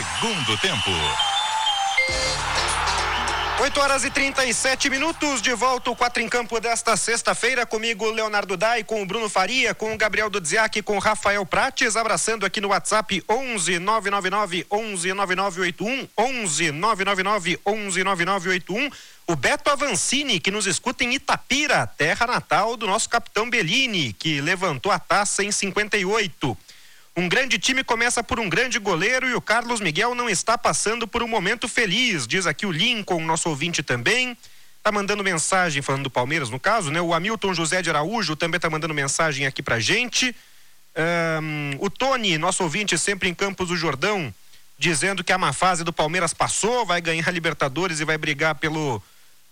Segundo tempo. 8h37, de volta o 4 em Campo desta sexta-feira, comigo Leonardo Dai, com o Bruno Faria, com o Gabriel Dudziak, com o Rafael Prates, abraçando aqui no WhatsApp 11-999 11-9981, 11-999 11-9981, o Beto Avancini, que nos escuta em Itapira, terra natal do nosso capitão Bellini, que levantou a taça em 58. Um grande time começa por um grande goleiro e o Carlos Miguel não está passando por um momento feliz, diz aqui o Lincoln, nosso ouvinte também. Tá mandando mensagem falando do Palmeiras, no caso, né? O Hamilton José de Araújo também tá mandando mensagem aqui pra gente. O Tony, nosso ouvinte sempre em Campos do Jordão, dizendo que a má fase do Palmeiras passou, vai ganhar a Libertadores e vai brigar pelo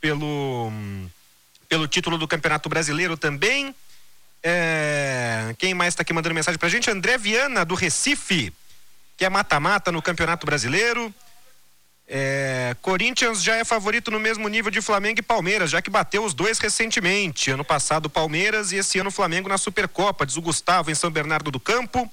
título do Campeonato Brasileiro também. Quem mais está aqui mandando mensagem pra gente? André Viana, do Recife, que é mata-mata no Campeonato Brasileiro. Corinthians já é favorito no mesmo nível de Flamengo e Palmeiras, já que bateu os dois recentemente. Ano passado o Palmeiras e esse ano o Flamengo na Supercopa, diz o Gustavo, em São Bernardo do Campo.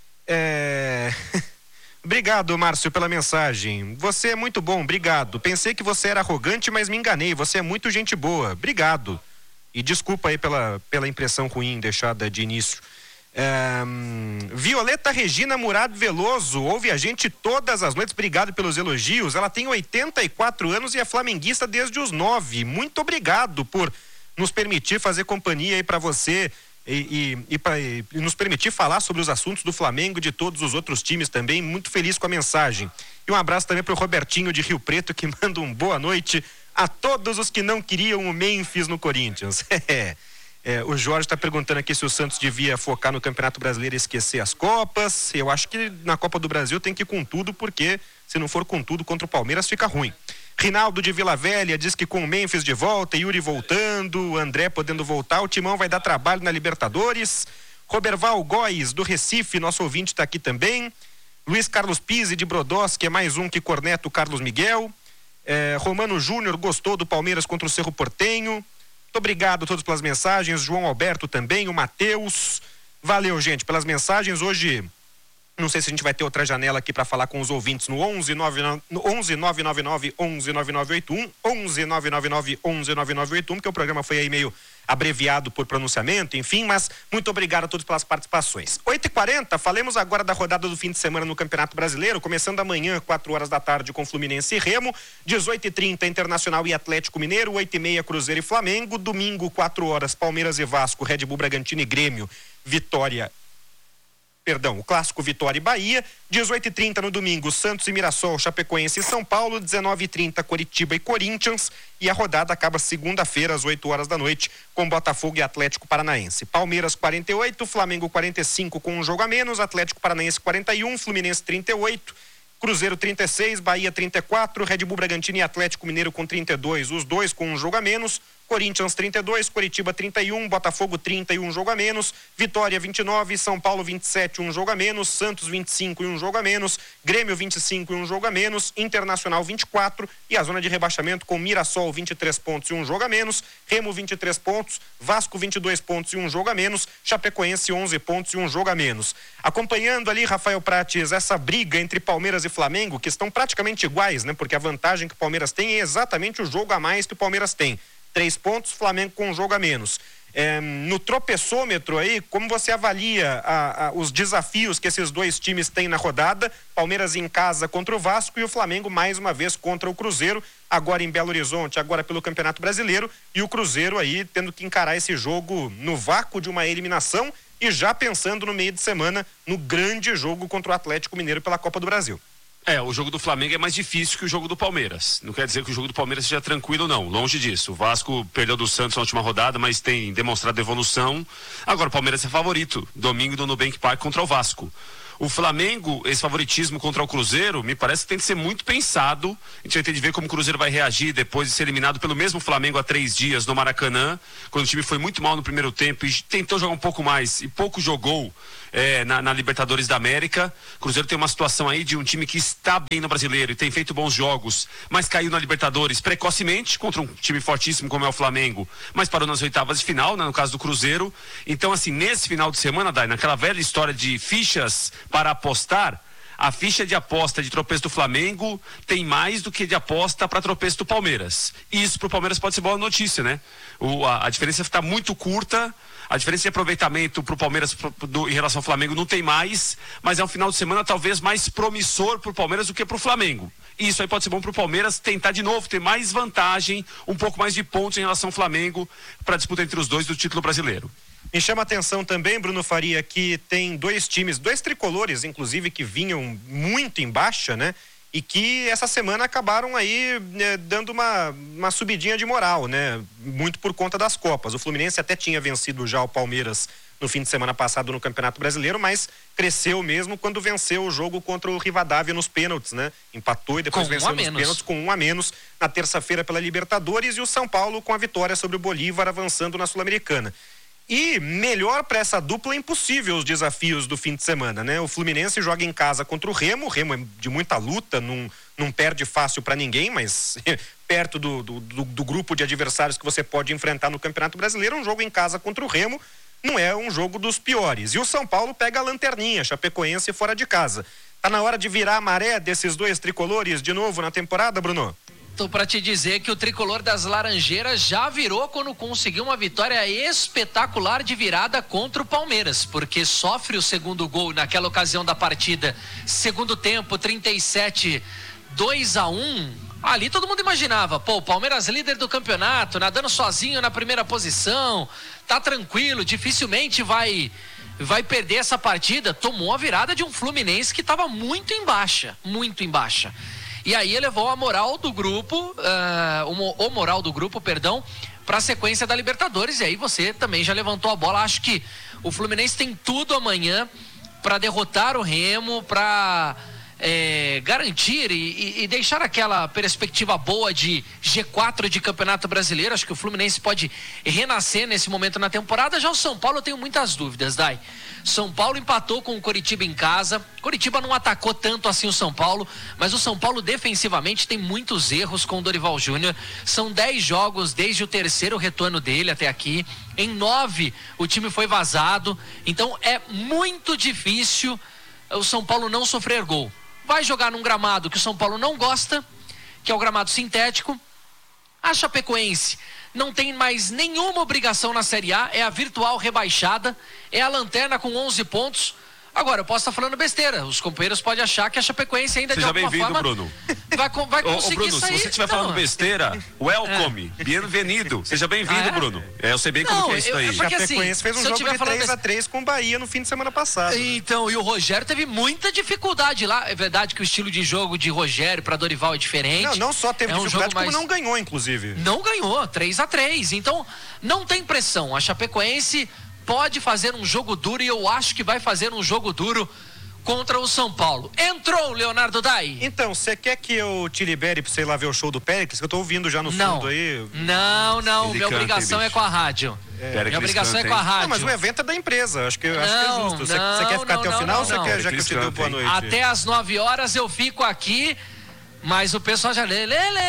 Obrigado, Márcio, pela mensagem. Você é muito bom, obrigado. Pensei que você era arrogante, mas me enganei. Você é muito gente boa. Obrigado. E desculpa aí pela impressão ruim deixada de início. Violeta Regina Murado Veloso, ouve a gente todas as noites, obrigado pelos elogios. Ela tem 84 anos e é flamenguista desde os 9. Muito obrigado por nos permitir fazer companhia aí para você e nos permitir falar sobre os assuntos do Flamengo e de todos os outros times também. Muito feliz com a mensagem. E um abraço também pro Robertinho de Rio Preto, que manda um boa noite a todos os que não queriam o Memphis no Corinthians. O Jorge está perguntando aqui se o Santos devia focar no Campeonato Brasileiro e esquecer as Copas. Eu acho que na Copa do Brasil tem que ir com tudo, porque se não for com tudo contra o Palmeiras fica ruim. Rinaldo de Vila Velha diz que com o Memphis de volta, Yuri voltando, André podendo voltar, o Timão vai dar trabalho na Libertadores. Roberval Góes, do Recife, nosso ouvinte está aqui também. Luiz Carlos Pizzi de Brodós, que é mais um que corneta o Carlos Miguel. Romano Júnior gostou do Palmeiras contra o Cerro Portenho. Muito obrigado a todos pelas mensagens. João Alberto também, o Matheus. Valeu, gente, pelas mensagens. Hoje, não sei se a gente vai ter outra janela aqui para falar com os ouvintes no 11-999 11-9981, 11-999 11-9981, porque o programa foi aí meio abreviado por pronunciamento, enfim, mas muito obrigado a todos pelas participações. 8h40, falemos agora da rodada do fim de semana no Campeonato Brasileiro, começando amanhã, 4 horas da tarde, com Fluminense e Remo, 18h30, Internacional e Atlético Mineiro, 8h30, Cruzeiro e Flamengo, domingo, 4 horas, Palmeiras e Vasco, Red Bull Bragantino e Grêmio, o clássico Vitória e Bahia, 18h30 no domingo, Santos e Mirassol, Chapecoense e São Paulo, 19h30 Coritiba e Corinthians, e a rodada acaba segunda-feira às 8 horas da noite com Botafogo e Atlético Paranaense. Palmeiras 48, Flamengo 45 com um jogo a menos, Atlético Paranaense 41, Fluminense 38, Cruzeiro 36, Bahia 34, Red Bull Bragantino e Atlético Mineiro com 32, os dois com um jogo a menos, Corinthians 32, Coritiba 31, Botafogo 31 jogo a menos, Vitória 29, São Paulo 27 um jogo a menos, Santos 25 e um jogo a menos, Grêmio 25 e um jogo a menos, Internacional 24 e a zona de rebaixamento com Mirassol 23 pontos e um jogo a menos, Remo 23 pontos, Vasco 22 pontos e um jogo a menos, Chapecoense 11 pontos e um jogo a menos. Acompanhando ali, Rafael Prates, essa briga entre Palmeiras e Flamengo, que estão praticamente iguais, né? Porque a vantagem que o Palmeiras tem é exatamente o jogo a mais que o Palmeiras tem. 3 pontos, Flamengo com um jogo a menos. No tropeçômetro aí, como você avalia os desafios que esses dois times têm na rodada? Palmeiras em casa contra o Vasco e o Flamengo mais uma vez contra o Cruzeiro, agora em Belo Horizonte, agora pelo Campeonato Brasileiro, e o Cruzeiro aí tendo que encarar esse jogo no vácuo de uma eliminação e já pensando no meio de semana no grande jogo contra o Atlético Mineiro pela Copa do Brasil. O jogo do Flamengo é mais difícil que o jogo do Palmeiras. Não quer dizer que o jogo do Palmeiras seja tranquilo, não. Longe disso. O Vasco perdeu do Santos na última rodada, mas tem demonstrado evolução. Agora o Palmeiras é favorito. Domingo no Nubank Park contra o Vasco. O Flamengo, esse favoritismo contra o Cruzeiro, me parece que tem que ser muito pensado. A gente vai ter de ver como o Cruzeiro vai reagir depois de ser eliminado pelo mesmo Flamengo há 3 dias no Maracanã, quando o time foi muito mal no primeiro tempo e tentou jogar um pouco mais e pouco jogou na Libertadores da América. O Cruzeiro tem uma situação aí de um time que está bem no Brasileiro e tem feito bons jogos, mas caiu na Libertadores precocemente contra um time fortíssimo como é o Flamengo, mas parou nas oitavas de final, né, no caso do Cruzeiro. Então, assim, nesse final de semana, Dai, naquela velha história de fichas para apostar, a ficha de aposta de tropeço do Flamengo tem mais do que de aposta para tropeço do Palmeiras. E isso para o Palmeiras pode ser boa notícia, né? A diferença está muito curta, a diferença de aproveitamento para o Palmeiras em relação ao Flamengo não tem mais, mas é um final de semana talvez mais promissor para o Palmeiras do que para o Flamengo. E isso aí pode ser bom para o Palmeiras tentar de novo ter mais vantagem, um pouco mais de pontos em relação ao Flamengo para a disputa entre os dois do título brasileiro. Me chama a atenção também, Bruno Faria, que tem dois tricolores, inclusive, que vinham muito em baixa, né? E que essa semana acabaram aí dando uma subidinha de moral, né? Muito por conta das Copas. O Fluminense até tinha vencido já o Palmeiras no fim de semana passado no Campeonato Brasileiro, mas cresceu mesmo quando venceu o jogo contra o Rivadavia nos pênaltis, né? Empatou e depois venceu nos pênaltis com 1 a menos na terça-feira pela Libertadores, e o São Paulo com a vitória sobre o Bolívar avançando na Sul-Americana. E melhor para essa dupla impossível os desafios do fim de semana, né? O Fluminense joga em casa contra o Remo é de muita luta, não perde fácil para ninguém, mas perto do grupo de adversários que você pode enfrentar no Campeonato Brasileiro, um jogo em casa contra o Remo não é um jogo dos piores. E o São Paulo pega a lanterninha, Chapecoense fora de casa. Tá na hora de virar a maré desses dois tricolores de novo na temporada, Bruno? Tô para te dizer que o tricolor das Laranjeiras já virou quando conseguiu uma vitória espetacular de virada contra o Palmeiras, porque sofre o segundo gol naquela ocasião da partida, segundo tempo, 37, 2-1. Ali todo mundo imaginava, o Palmeiras líder do campeonato, nadando sozinho na primeira posição, tá tranquilo, dificilmente vai perder essa partida. Tomou a virada de um Fluminense que estava muito em baixa. E aí elevou a moral do grupo, para a sequência da Libertadores. E aí você também já levantou a bola. Acho que o Fluminense tem tudo amanhã para derrotar o Remo, para garantir e deixar aquela perspectiva boa de G4 de Campeonato Brasileiro. Acho que o Fluminense pode renascer nesse momento na temporada. Já o São Paulo eu tenho muitas dúvidas, Dai. São Paulo empatou com o Coritiba em casa. Coritiba não atacou tanto assim o São Paulo, mas o São Paulo defensivamente tem muitos erros com o Dorival Júnior. São 10 jogos desde o terceiro retorno dele até aqui. Em 9 o time foi vazado. Então é muito difícil o São Paulo não sofrer gol. Vai jogar num gramado que o São Paulo não gosta, que é o gramado sintético. A Chapecoense não tem mais nenhuma obrigação na Série A, é a virtual rebaixada, é a lanterna com 11 pontos. Agora, eu posso estar falando besteira, os companheiros podem achar que a Chapecoense ainda Seja de alguma forma... Bruno. Vai conseguir Bruno, sair. se você estiver falando besteira, welcome, bienvenido, seja bem-vindo, Bruno. Eu sei bem como que é isso aí. A Chapecoense fez um jogo de 3-3 com o Bahia no fim de semana passado. Então, e o Rogério teve muita dificuldade lá. É verdade que o estilo de jogo de Rogério para Dorival é diferente. Não só teve dificuldade, como não ganhou, inclusive. Não ganhou, 3-3. Então, não tem pressão. A Chapecoense pode fazer um jogo duro e eu acho que vai fazer um jogo duro contra o São Paulo. Entrou o Leonardo Dai. Então, você quer que eu te libere pra você ir lá ver o show do Péricles? Que eu tô ouvindo já no fundo aí. Não. Minha obrigação é com a rádio. Minha obrigação é com a rádio. Não, mas o evento é da empresa. Acho que é justo. Você quer ficar até o final ou você quer, já que eu te dou boa noite? Até às 9 horas eu fico aqui, mas o pessoal já vai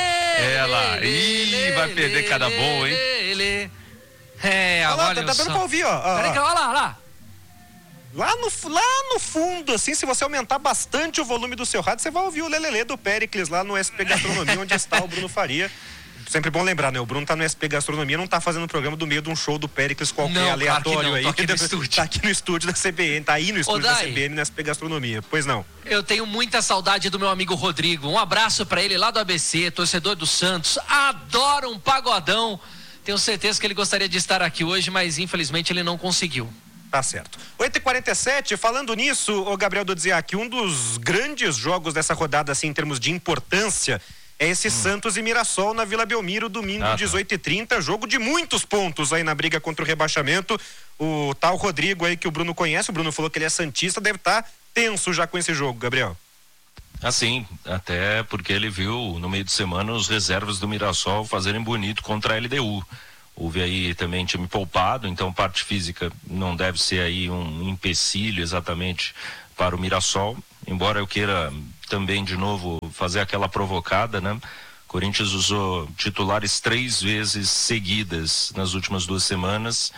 perder cada bom, hein? Agora tá dando pra ouvir, ó. Peraí, olha lá. Lá no fundo, assim, se você aumentar bastante o volume do seu rádio, você vai ouvir o lelelê do Péricles lá no SP Gastronomia, onde está o Bruno Faria. Sempre bom lembrar, né? O Bruno tá no SP Gastronomia, não tá fazendo um programa do meio de um show do Péricles qualquer aleatório aí. Tá aqui no estúdio da CBN, tá aí no estúdio da CBN, no SP Gastronomia. Pois não. Eu tenho muita saudade do meu amigo Rodrigo. Um abraço pra ele lá do ABC, torcedor do Santos. Adoro um pagodão. Tenho certeza que ele gostaria de estar aqui hoje, mas infelizmente ele não conseguiu. Tá certo. 8h47, falando nisso, o Gabriel Dudziak, um dos grandes jogos dessa rodada, assim, em termos de importância, é esse Santos e Mirassol na Vila Belmiro, domingo, 18h30, jogo de muitos pontos aí na briga contra o rebaixamento. O tal Rodrigo aí que o Bruno conhece, o Bruno falou que ele é santista, deve estar tenso já com esse jogo, Gabriel. Assim, até porque ele viu no meio de semana os reservas do Mirassol fazerem bonito contra a LDU. Houve aí também time poupado, então parte física não deve ser aí um empecilho exatamente para o Mirassol, embora eu queira também de novo fazer aquela provocada, né? Corinthians usou titulares 3 vezes seguidas nas últimas 2 semanas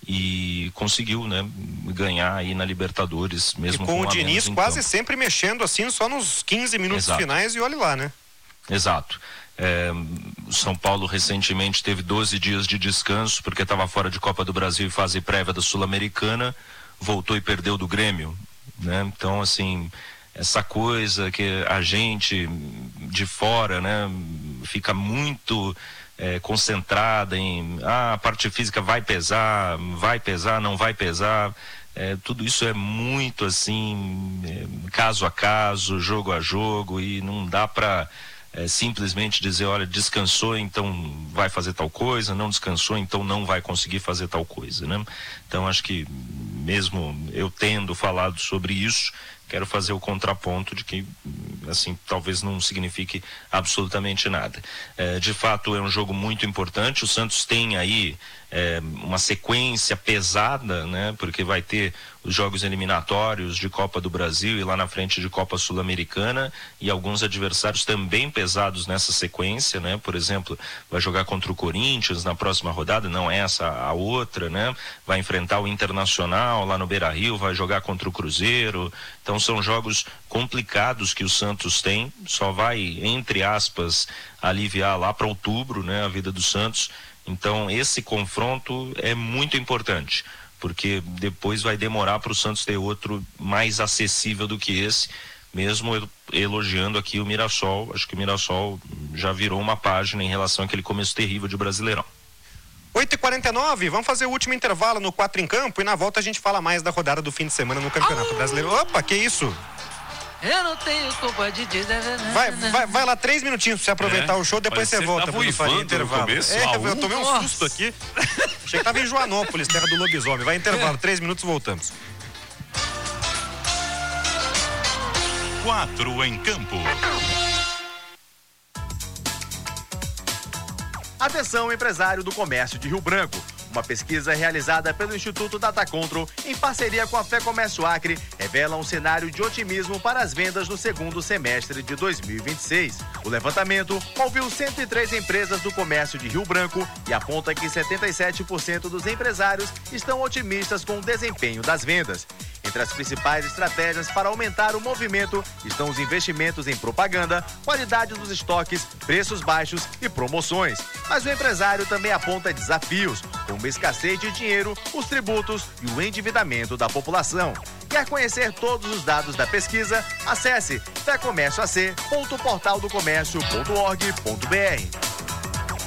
e conseguiu, né, ganhar aí na Libertadores, mesmo e com o Diniz quase campo. sempre mexendo assim, só nos 15 minutos finais, e olha lá, né? Exato. O São Paulo recentemente teve 12 dias de descanso porque estava fora de Copa do Brasil e fase prévia da Sul-Americana, voltou e perdeu do Grêmio, né? Então, assim, essa coisa que a gente de fora, né, fica muito concentrada em a parte física vai pesar, não vai pesar. Tudo isso é muito assim, caso a caso, jogo a jogo, e não dá para simplesmente dizer, olha, descansou, então vai fazer tal coisa, não descansou, então não vai conseguir fazer tal coisa, né? Então acho que mesmo eu tendo falado sobre isso, quero fazer o contraponto de que, assim, talvez não signifique absolutamente nada. De fato, é um jogo muito importante. O Santos tem aí uma sequência pesada, né? Porque vai ter os jogos eliminatórios de Copa do Brasil e lá na frente de Copa Sul-Americana, e alguns adversários também pesados nessa sequência, né? Por exemplo, vai jogar contra o Corinthians na próxima rodada, não essa, a outra, né? Vai enfrentar o Internacional lá no Beira-Rio, vai jogar contra o Cruzeiro. Então são jogos complicados que o Santos tem, só vai, entre aspas, aliviar lá para outubro, né, a vida do Santos. Então esse confronto é muito importante, porque depois vai demorar para o Santos ter outro mais acessível do que esse, mesmo elogiando aqui o Mirassol. Acho que o Mirassol já virou uma página em relação àquele começo terrível de Brasileirão. 8h49, vamos fazer o último intervalo no 4 em Campo e na volta a gente fala mais da rodada do fim de semana no Campeonato Brasileiro. Opa, que isso? Eu não tenho culpa de dizer. Vai lá 3 minutinhos pra você aproveitar o show, depois você volta pro intervalo. Eu tomei um susto aqui. Achei que tava em Joanópolis, terra do lobisomem. Vai intervalo, 3 minutos, voltamos. 4 em Campo. Atenção, empresário do comércio de Rio Branco. Uma pesquisa realizada pelo Instituto Datacontrol em parceria com a Fé Comércio Acre revela um cenário de otimismo para as vendas no segundo semestre de 2026. O levantamento ouviu 103 empresas do comércio de Rio Branco e aponta que 77% dos empresários estão otimistas com o desempenho das vendas. Entre as principais estratégias para aumentar o movimento estão os investimentos em propaganda, qualidade dos estoques, preços baixos e promoções. Mas o empresário também aponta desafios, como escassez de dinheiro, os tributos e o endividamento da população. Quer conhecer todos os dados da pesquisa? Acesse fecomércioac.portaldocomércio.org.br.